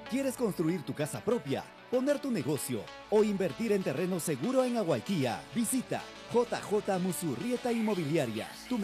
¿Quieres construir tu casa propia, poner tu negocio o invertir en terreno seguro en Aguaiquía? Visita JJ Musurrieta Inmobiliaria.